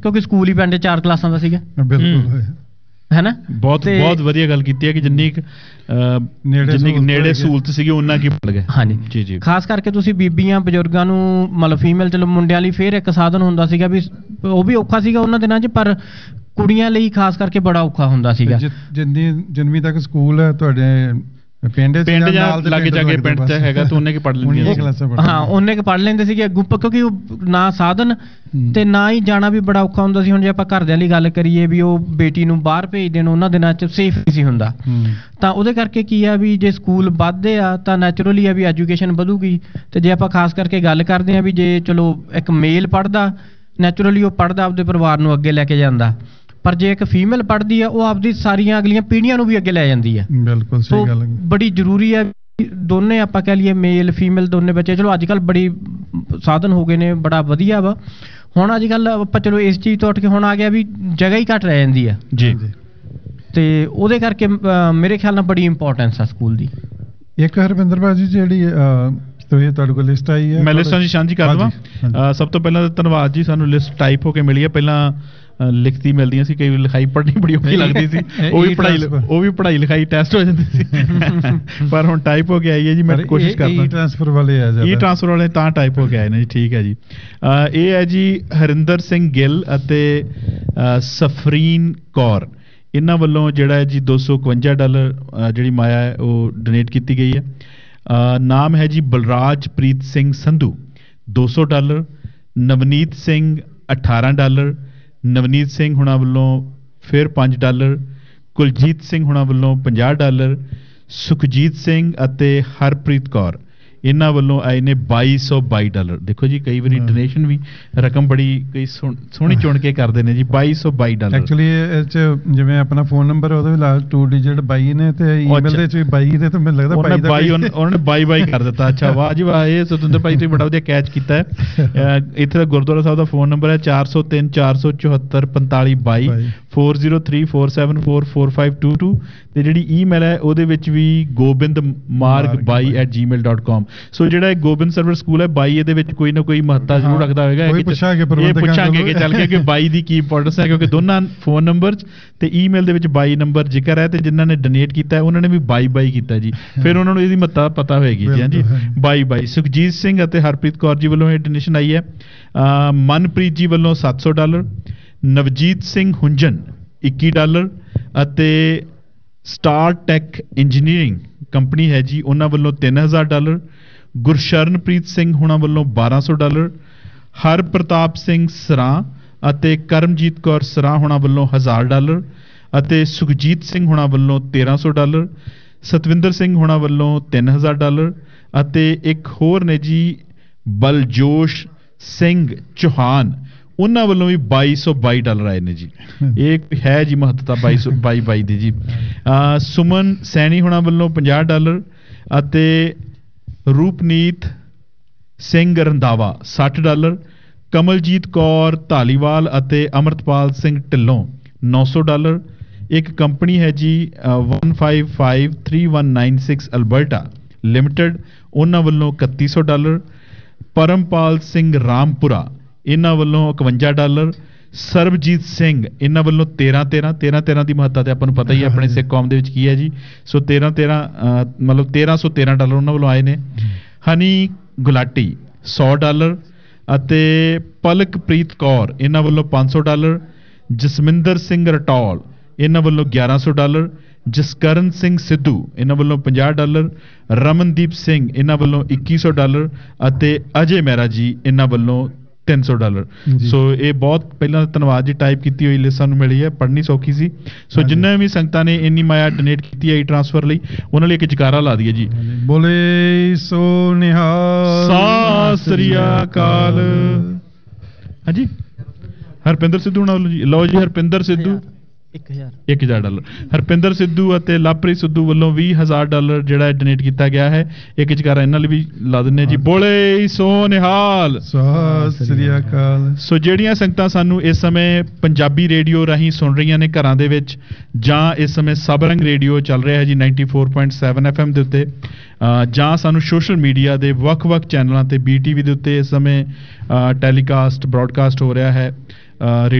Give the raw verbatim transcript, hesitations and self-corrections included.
क्योंकि स्कूल ही पिंड चार क्लासां दा सीगा। बिल्कुल है ना। बहुत बहुत वधिया गल कीती है कि जिन्नी जिन्नी नेड़े सहूलत सीगी उन्ना की पड़ गए। हाँ जी जी जी। खास करके तुसीं बीबियां बजुर्गां नूं मतलब फीमेल चलो मुंडियां लई फिर एक साधन हुंदा सीगा भी ਉਹ ਵੀ ਔਖਾ ਸੀਗਾ ਉਹਨਾਂ ਦਿਨਾਂ 'ਚ ਪਰ ਕੁੜੀਆਂ ਲਈ ਖਾਸ ਕਰਕੇ ਬੜਾ ਔਖਾ ਹੁੰਦਾ ਸੀਗਾ। ਜਿੰਨੀ ਜਿੰਨੀ ਤੱਕ ਸਕੂਲ ਹੈ ਤੁਹਾਡੇ ਪਿੰਡ ਪਿੰਡ ਜਾਂ ਲਾਗੇ ਜਾਗੇ ਪਿੰਡ 'ਚ ਹੈਗਾ ਤਾਂ ਉਹਨੇ ਕੀ ਪੜ੍ਹ ਲੈਂਦੀਆਂ ਹਾਂ ਉਹਨੇ ਕੀ ਪੜ੍ਹ ਲੈਂਦੇ ਸੀਗੇ ਕਿਉਂਕਿ ਉਹ ਨਾ ਸਾਧਨ ਤੇ ਨਾ ਹੀ ਜਾਣਾ ਵੀ ਬੜਾ ਔਖਾ ਹੁੰਦਾ ਸੀ। ਹੁਣ ਜੇ ਆਪਾਂ ਘਰਦਿਆਂ ਲਈ ਗੱਲ ਕਰੀਏ ਵੀ ਉਹ ਬੇਟੀ ਨੂੰ ਬਾਹਰ ਭੇਜ ਦੇਣ ਉਹਨਾਂ ਦਿਨਾਂ 'ਚ ਸੇਫ ਨਹੀਂ ਸੀ ਹੁੰਦਾ ਤਾਂ ਉਹਦੇ ਕਰਕੇ ਕੀ ਆ ਵੀ ਜੇ ਸਕੂਲ ਵੱਧਦੇ ਆ ਤਾਂ ਨੈਚੁਰਲੀ ਆ ਵੀ ਐਜੂਕੇਸ਼ਨ ਵਧੂਗੀ। ਤੇ ਜੇ ਆਪਾਂ ਖਾਸ ਕਰਕੇ ਗੱਲ ਕਰਦੇ ਆ ਵੀ ਜੇ ਚਲੋ ਇੱਕ ਮੇਲ ਪੜ੍ਹਦਾ ਨੈਚੁਰਲੀ ਉਹ ਪੜ੍ਹਦਾ ਆਪਦੇ ਪਰਿਵਾਰ ਨੂੰ ਅੱਗੇ ਲੈ ਕੇ ਜਾਂਦਾ ਪਰ ਜੇ ਇੱਕ ਫੀਮੇਲ ਪੜ੍ਹਦੀ ਆ ਉਹ ਆਪਦੀ ਸਾਰੀਆਂ ਅਗਲੀਆਂ ਪੀੜ੍ਹੀਆਂ ਨੂੰ ਵੀ ਅੱਗੇ ਲੈ ਜਾਂਦੀ ਆ। ਬਿਲਕੁਲ ਸਹੀ ਗੱਲ ਹੈ। ਬੜੀ ਜ਼ਰੂਰੀ ਹੈ ਦੋਨੇ ਆਪਾਂ ਕਹਿ ਲਈਏ ਮੇਲ ਫੀਮੇਲ ਦੋਨੇ ਬੱਚੇ ਚਲੋ ਅੱਜ ਕੱਲ੍ਹ ਬੜੀ ਸਾਧਨ ਹੋ ਗਏ ਨੇ ਬੜਾ ਵਧੀਆ ਵਾ। ਹੁਣ ਅੱਜ ਕੱਲ੍ਹ ਆਪਾਂ ਚਲੋ ਇਸ ਚੀਜ਼ ਤੋਂ ਉੱਠ ਕੇ ਹੁਣ ਆ ਗਿਆ ਵੀ ਜਗ੍ਹਾ ਹੀ ਘੱਟ ਰਹਿ ਜਾਂਦੀ ਆ ਜੀ ਤੇ ਉਹਦੇ ਕਰਕੇ ਮੇਰੇ ਖਿਆਲ ਨਾਲ ਬੜੀ ਇੰਪੋਰਟੈਂਸ ਆ ਸਕੂਲ ਦੀ। ਇੱਕ ਹਰਵਿੰਦਰ ਭਾਜੀ ਜਿਹੜੀ ਇਹ ਤੁਹਾਡੇ ਕੋਲ ਲਿਸਟ ਆਈ ਹੈ ਮੈਂ ਲਿਸਟਾਂ ਦੀ ਸਾਂਝੀ ਕਰ ਦੇਵਾਂ। ਸਭ ਤੋਂ ਪਹਿਲਾਂ ਤਾਂ ਧੰਨਵਾਦ ਜੀ ਸਾਨੂੰ ਲਿਸਟ ਟਾਈਪ ਹੋ ਕੇ ਮਿਲੀ ਹੈ। ਪਹਿਲਾਂ ਲਿਖਤੀ ਮਿਲਦੀਆਂ ਸੀ ਕਈ ਲਿਖਾਈ ਪੜ੍ਹਨੀ ਬੜੀ ਔਖੀ ਲੱਗਦੀ ਸੀ ਉਹ ਵੀ ਪੜ੍ਹਾਈ ਉਹ ਵੀ ਪੜ੍ਹਾਈ ਲਿਖਾਈ ਟੈਸਟ ਹੋ ਜਾਂਦੀ ਸੀ ਪਰ ਹੁਣ ਟਾਈਪ ਹੋ ਕੇ ਆਈ ਹੈ ਜੀ। ਮੈਂ ਕੋਸ਼ਿਸ਼ ਕਰਦਾ ਈ ਟ੍ਰਾਂਸਫਰ ਵਾਲੇ ਆ ਈ ਟ੍ਰਾਂਸਫਰ ਵਾਲੇ ਤਾਂ ਟਾਈਪ ਹੋ ਕੇ ਆਏ ਨੇ ਜੀ। ਠੀਕ ਹੈ ਜੀ। ਇਹ ਹੈ ਜੀ ਹਰਿੰਦਰ ਸਿੰਘ ਗਿੱਲ ਅਤੇ ਸਫਰੀਨ ਕੌਰ ਇਹਨਾਂ ਵੱਲੋਂ ਜਿਹੜਾ ਹੈ ਜੀ ਦੋ ਸੌ ਇਕਵੰਜਾ ਡਾਲਰ ਜਿਹੜੀ ਮਾਇਆ ਹੈ ਉਹ ਡੋਨੇਟ ਕੀਤੀ ਗਈ ਹੈ। ਨਾਮ ਹੈ ਜੀ ਬਲਰਾਜਪ੍ਰੀਤ ਸਿੰਘ ਸੰਧੂ ਦੋ ਸੌ ਡਾਲਰ। ਨਵਨੀਤ ਸਿੰਘ ਅਠਾਰਾਂ ਡਾਲਰ। ਨਵਨੀਤ ਸਿੰਘ ਹੁਣਾਂ ਵੱਲੋਂ ਫਿਰ ਪੰਜ ਡਾਲਰ। ਕੁਲਜੀਤ ਸਿੰਘ ਹੁਣਾਂ ਵੱਲੋਂ ਪੰਜਾਹ ਡਾਲਰ। ਸੁਖਜੀਤ ਸਿੰਘ ਅਤੇ ਹਰਪ੍ਰੀਤ ਕੌਰ ਇਹਨਾਂ ਵੱਲੋਂ ਆਏ ਨੇ ਬਾਈ ਸੌ ਬਾਈ ਡਾਲਰ। ਦੇਖੋ ਜੀ ਕਈ ਵਾਰੀ ਡੋਨੇਸ਼ਨ ਵੀ ਰਕਮ ਬੜੀ ਕਈ ਸੋਹਣੀ ਚੁਣ ਕੇ ਕਰਦੇ ਨੇ ਜੀ ਬਾਈ ਸੌ ਬਾਈ ਡਾਲਰ। ਐਕਚੁਅਲੀ ਇਹ ਚ ਜਿਵੇਂ ਆਪਣਾ ਫੋਨ ਨੰਬਰ ਉਹਦੇ ਵੀ ਲਾਸਟ ਟੂ ਡਿਜਿਟ ਬਾਈ ਨੇ ਤੇ ਈਮੇਲ ਦੇ ਵਿੱਚ ਵੀ ਬਾਈ ਦੇ ਤੇ ਮੈਨੂੰ ਲੱਗਦਾ ਬਾਈ ਦਾ ਬਾਈ ਉਹਨਾਂ ਨੇ ਬਾਈ ਬਾਈ ਕਰ ਦਿੱਤਾ। ਅੱਛਾ ਵਾਹ ਜੀ ਵਾਹ ਇਹ ਸਤਿੰਦਰ ਭਾਈ ਤੁਸੀਂ ਬੜਾ ਵਧੀਆ ਕੈਚ ਕੀਤਾ ਹੈ। ਇੱਥੇ ਦਾ ਗੁਰਦੁਆਰਾ ਸਾਹਿਬ ਦਾ ਫੋਨ ਨੰਬਰ ਹੈ ਚਾਰ ਸੌ ਤਿੰਨ ਚਾਰ ਸੌ ਚੁਹੱਤਰ ਪੰਤਾਲੀ ਬਾਈ four zero three four seven four four five to to ਤੇ ਜਿਹੜੀ ਈਮੇਲ ਹੈ ਉਹਦੇ ਵਿੱਚ ਵੀ ਗੋਬਿੰਦ ਮਾਰਗ ਬਾਈ ਐਟ ਜੀਮੇਲ ਡਾਟ ਕਾਮ। ਸੋ ਜਿਹੜਾ ਇਹ ਗੋਬਿੰਦ ਸਰਵਰ ਸਕੂਲ ਹੈ ਬਾਈ ਇਹਦੇ ਵਿੱਚ ਕੋਈ ਨਾ ਕੋਈ ਮਹੱਤਤਾ ਜ਼ਰੂਰ ਰੱਖਦਾ ਹੋਏਗਾ। ਇਹ ਪੁੱਛਾਂਗੇ ਕਿ ਚੱਲ ਕੇ ਕਿ ਬਾਈ ਦੀ ਕੀ ਇੰਪੋਰਟੈਂਸ ਹੈ ਕਿਉਂਕਿ ਦੋਨਾਂ ਫੋਨ ਨੰਬਰ ਤੇ ਈਮੇਲ ਦੇ ਵਿੱਚ ਬਾਈ ਨੰਬਰ ਜ਼ਿਕਰ ਹੈ ਤੇ ਜਿਨ੍ਹਾਂ ਨੇ ਡੋਨੇਟ ਕੀਤਾ ਉਹਨਾਂ ਨੇ ਵੀ ਬਾਈ ਬਾਈ ਕੀਤਾ ਜੀ ਫਿਰ ਉਹਨਾਂ ਨੂੰ ਇਹਦੀ ਮਹੱਤਤਾ ਪਤਾ ਹੋਏਗੀ ਜੀ। ਹਾਂਜੀ ਬਾਈ ਬਾਈ। ਸੁਖਜੀਤ ਸਿੰਘ ਅਤੇ ਹਰਪ੍ਰੀਤ ਕੌਰ ਜੀ ਵੱਲੋਂ ਇਹ ਡੋਨੇਸ਼ਨ ਆਈ ਹੈ। ਮਨਪ੍ਰੀਤ ਜੀ ਵੱਲੋਂ ਸੱਤ ਸੌ ਡਾਲਰ। ਨਵਜੀਤ ਸਿੰਘ ਹੁੰਜਨ ਇੱਕੀ ਡਾਲਰ ਅਤੇ ਸਟਾਰ ਟੈਕ ਇੰਜੀਨੀਅਰਿੰਗ ਕੰਪਨੀ ਹੈ ਜੀ ਉਹਨਾਂ ਵੱਲੋਂ ਤਿੰਨ ਹਜ਼ਾਰ ਡਾਲਰ। ਗੁਰਸ਼ਰਨਪ੍ਰੀਤ ਸਿੰਘ ਹੁਣਾਂ ਵੱਲੋਂ ਬਾਰਾਂ ਸੌ ਡਾਲਰ। ਹਰ ਪ੍ਰਤਾਪ ਸਿੰਘ ਸਰਾਂ ਅਤੇ ਕਰਮਜੀਤ ਕੌਰ ਸਰਾਂ ਹੁਣਾਂ ਵੱਲੋਂ ਹਜ਼ਾਰ ਡਾਲਰ ਅਤੇ ਸੁਖਜੀਤ ਸਿੰਘ ਹੁਣਾਂ ਵੱਲੋਂ ਤੇਰਾਂ ਸੌ ਡਾਲਰ। ਸਤਵਿੰਦਰ ਸਿੰਘ ਹੁਣਾਂ ਵੱਲੋਂ ਤਿੰਨ ਹਜ਼ਾਰ ਡਾਲਰ ਅਤੇ ਇੱਕ ਹੋਰ ਨੇ ਜੀ ਬਲਜੋਸ਼ ਸਿੰਘ ਚੌਹਾਨ ਉਹਨਾਂ ਵੱਲੋਂ ਵੀ ਬਾਈ ਸੌ ਬਾਈ ਡਾਲਰ ਆਏ ਨੇ ਜੀ। ਇਹ ਹੈ ਜੀ ਮਹੱਤਤਾ ਬਾਈ ਸੌ ਬਾਈ ਬਾਈ ਦੀ ਜੀ। ਸੁਮਨ ਸੈਣੀ ਹੁਣਾਂ ਵੱਲੋਂ ਪੰਜਾਹ ਡਾਲਰ ਅਤੇ ਰੂਪਨੀਤ ਸਿੰਘ ਰੰਧਾਵਾ ਸੱਠ ਡਾਲਰ। ਕਮਲਜੀਤ ਕੌਰ ਧਾਲੀਵਾਲ ਅਤੇ ਅਮਰਤਪਾਲ ਸਿੰਘ ਢਿੱਲੋਂ ਨੌ ਸੌ ਡਾਲਰ। ਇੱਕ ਕੰਪਨੀ ਹੈ ਜੀ one five five three one nine six Alberta limited ਉਹਨਾਂ ਵੱਲੋਂ ਇਕੱਤੀ ਸੌ ਡਾਲਰ। ਪਰਮਪਾਲ ਸਿੰਘ ਰਾਮਪੁਰਾ ਇਹਨਾਂ ਵੱਲੋਂ ਇਕਵੰਜਾ ਡਾਲਰ। ਸਰਬਜੀਤ ਸਿੰਘ ਇਹਨਾਂ ਵੱਲੋਂ ਤੇਰਾਂ ਤੇਰਾਂ ਤੇਰਾਂ ਤੇਰਾਂ ਦੀ ਮਹੱਤਤਾ ਤੇ ਆਪਾਂ ਨੂੰ ਪਤਾ ਹੀ ਆਪਣੇ ਸਿੱਖ ਕੌਮ ਦੇ ਵਿੱਚ ਕੀ ਹੈ ਜੀ। ਸੋ ਤੇਰਾਂ ਤੇਰਾਂ ਮਤਲਬ ਤੇਰਾਂ ਸੌ ਤੇਰਾਂ ਡਾਲਰ ਉਹਨਾਂ ਵੱਲੋਂ ਆਏ ਨੇ। ਹਨੀ ਗੁਲਾਟੀ ਸੌ ਡਾਲਰ ਅਤੇ ਪਲਕਪ੍ਰੀਤ ਕੌਰ ਇਹਨਾਂ ਵੱਲੋਂ ਪੰਜ ਸੌ ਡਾਲਰ। ਜਸਮਿੰਦਰ ਸਿੰਘ ਰਟੌਲ ਇਹਨਾਂ ਵੱਲੋਂ ਗਿਆਰਾਂ ਸੌ ਡਾਲਰ। ਜਸਕਰਨ ਸਿੰਘ ਸਿੱਧੂ ਇਹਨਾਂ ਵੱਲੋਂ ਪੰਜਾਹ ਡਾਲਰ। ਰਮਨਦੀਪ ਸਿੰਘ ਇਹਨਾਂ ਵੱਲੋਂ ਇੱਕੀ ਸੌ ਡਾਲਰ ਅਤੇ ਅਜੇ ਮਹਿਰਾ ਜੀ ਇਹਨਾਂ ਵੱਲੋਂ ਤਿੰਨ ਸੌ ਡਾਲਰ। ਸੋ ਇਹ ਬਹੁਤ ਪਹਿਲਾਂ ਧੰਨਵਾਦ ਜੀ ਟਾਈਪ ਕੀਤੀ ਹੋਈ ਲਿਸਟ ਸਾਨੂੰ ਮਿਲੀ ਹੈ ਪੜ੍ਹਨੀ ਸੌਖੀ ਸੀ। ਸੋ ਜਿੰਨੇ ਵੀ ਸੰਗਤਾਂ ਨੇ ਇੰਨੀ ਮਾਇਆ ਡੋਨੇਟ ਕੀਤੀ ਹੈ ਟ੍ਰਾਂਸਫਰ ਲਈ ਉਹਨਾਂ ਲਈ ਇੱਕ ਜਕਾਰਾ ਲਾ ਦਈਏ ਜੀ। ਬੋਲੇ ਸੋ ਨਿਹਾਲ ਸਤਿ ਸ੍ਰੀ ਅਕਾਲ। ਹਾਂਜੀ ਹਰਪਿੰਦਰ ਸਿੱਧੂ ਨਾਲ ਜੀ ਲਓ ਜੀ ਹਰਪਿੰਦਰ ਸਿੱਧੂ ਇੱਕ ਹਜ਼ਾਰ ਇੱਕ ਹਜ਼ਾਰ ਡਾਲਰ। ਹਰਪਿੰਦਰ ਸਿੱਧੂ ਅਤੇ ਲਵਪ੍ਰੀਤ ਸਿੱਧੂ ਵੱਲੋਂ ਵੀਹ ਹਜ਼ਾਰ ਡਾਲਰ ਜਿਹੜਾ ਡੋਨੇਟ ਕੀਤਾ ਗਿਆ ਹੈ। ਇੱਕ ਜਕਾਰਾ ਇਹਨਾਂ ਲਈ ਵੀ ਲਾ ਦਿੰਦੇ ਜੀ। ਬੋਲੇ ਸੋ ਨਿਹਾਲ ਸਤਿ ਸ੍ਰੀ ਅਕਾਲ। ਸੋ ਜਿਹੜੀਆਂ ਸੰਗਤਾਂ ਸਾਨੂੰ ਇਸ ਸਮੇਂ ਪੰਜਾਬੀ ਰੇਡੀਓ ਰਾਹੀਂ ਸੁਣ ਰਹੀਆਂ ਨੇ ਘਰਾਂ ਦੇ ਵਿੱਚ ਜਾਂ ਇਸ ਸਮੇਂ ਸਬਰੰਗ ਰੇਡੀਓ ਚੱਲ ਰਿਹਾ ਹੈ ਜੀ ninety four point seven F M ਦੇ ਉੱਤੇ ਜਾਂ ਸਾਨੂੰ ਸੋਸ਼ਲ ਮੀਡੀਆ ਦੇ ਵੱਖ-ਵੱਖ ਚੈਨਲਾਂ ਤੇ ਬੀ ਟੀ ਵੀ ਦੇ ਉੱਤੇ ਇਸ ਸਮੇਂ ਟੈਲੀਕਾਸਟ ਬ੍ਰੌਡਕਾਸਟ ਹੋ ਰਿਹਾ ਹੈ